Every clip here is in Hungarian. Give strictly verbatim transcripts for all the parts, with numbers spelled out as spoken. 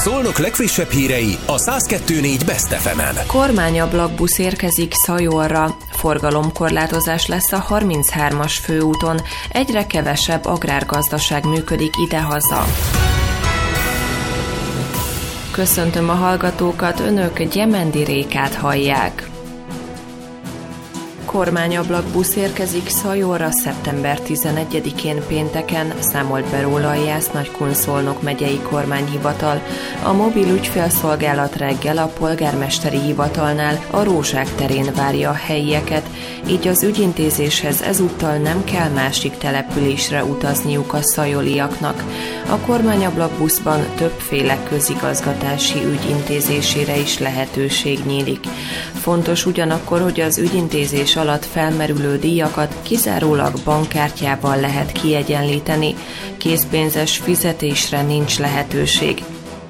Szolnok legfrissebb hírei a száz kettő négy Best ef emen. Kormányablakbusz érkezik Szajorra. Forgalomkorlátozás lesz a harminchármas főúton. Egyre kevesebb agrárgazdaság működik idehaza. Köszöntöm a hallgatókat, önök Gyemendi Rékát hallják. Kormányablakbusz érkezik Szajorra szeptember tizenegyedikén pénteken, számolt be róla a Jász-Nagykun-Szolnok megyei kormányhivatal. A mobil ügyfélszolgálat reggel a polgármesteri hivatalnál, a Rózsák terén várja a helyieket, így az ügyintézéshez ezúttal nem kell másik településre utazniuk a szajoliaknak. A kormányablakbuszban többféle közigazgatási ügy intézésére is lehetőség nyílik. Fontos ugyanakkor, hogy az ügyintézés alatt felmerülő díjakat kizárólag bankkártyával lehet kiegyenlíteni, készpénzes fizetésre nincs lehetőség.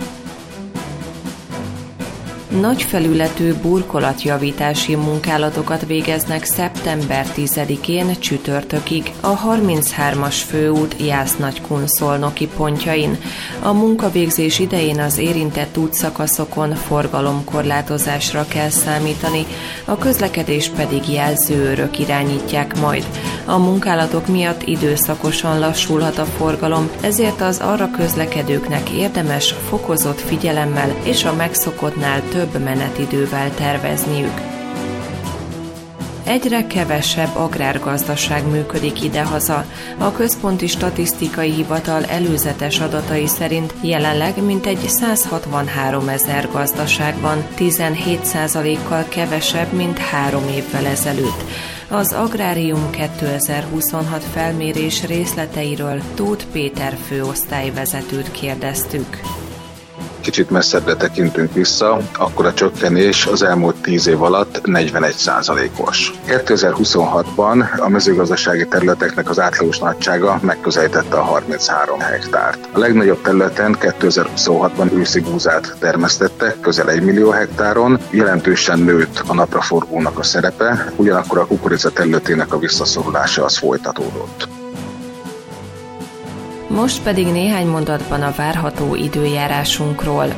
Nagy felületű burkolatjavítási munkálatokat végeznek szeptember tizedikén csütörtökig a harminchármas főút Jász-Nagykun-Szolnoki pontjain. A munkavégzés idején az érintett útszakaszokon forgalomkorlátozásra kell számítani, a közlekedést pedig jelzőőrök irányítják majd. A munkálatok miatt időszakosan lassulhat a forgalom, ezért az arra közlekedőknek érdemes fokozott figyelemmel és a megszokottnál több menetidővel tervezniük. Egyre kevesebb agrárgazdaság működik idehaza. A Központi Statisztikai Hivatal előzetes adatai szerint jelenleg mintegy száz hatvanháromezer gazdaság van, tizenhét százalékkal kevesebb, mint három évvel ezelőtt. Az Agrárium kétezer-huszonhat felmérés részleteiről Tóth Péter főosztályvezetőt kérdeztük. Kicsit messzebbre tekintünk vissza, akkor a csökkenés az elmúlt tíz év alatt negyvenegy százalékos. kétezer-huszonhatban a mezőgazdasági területeknek az átlagos nagysága megközelítette a harminchárom hektárt. A legnagyobb területen kétezer-huszonhatban őszi búzát termesztettek, közel egy millió hektáron, jelentősen nőtt a napraforgónak a szerepe, ugyanakkor a kukorica területének a visszaszorulása az folytatódott. Most pedig néhány mondatban a várható időjárásunkról.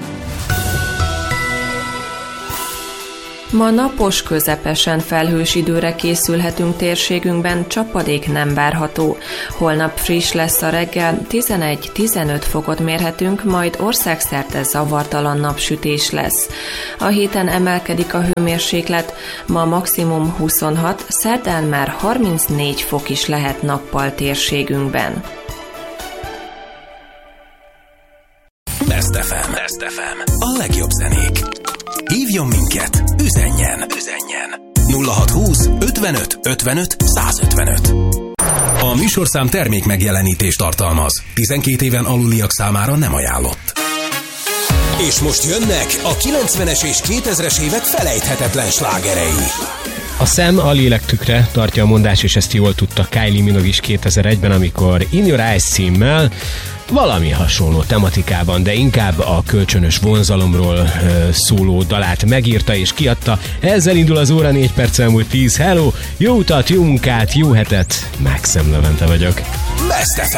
Ma napos, közepesen felhős időre készülhetünk térségünkben, csapadék nem várható. Holnap friss lesz a reggel, tizenegy-tizenöt fokot mérhetünk, majd országszerte zavartalan napsütés lesz. A héten emelkedik a hőmérséklet, ma maximum huszonhat, szerdán már harmincnégy fok is lehet nappal térségünkben. Best ef em. Best ef em. A legjobb zenék. Hívjon minket, üzenjen, üzenjen. nulla hatszázhúsz ötvenöt ötvenöt százötvenöt. A műsorszám termék megjelenítést tartalmaz. tizenkét éven aluliak számára nem ajánlott. És most jönnek a kilencvenes és kétezres évek felejthetetlen slágerei. A szem a lélek tükre, tartja a mondás, és ezt jól tudta Kylie Minogue is kétezer-egyben, amikor In Your Eyes címmel valami hasonló tematikában, de inkább a kölcsönös vonzalomról ö, szóló dalát megírta és kiadta. Ezzel indul az óra, négy perc elmúlt tíz. Hello, jó utat, jó munkát, jó hetet, Maxim Levente vagyok. Best ef em.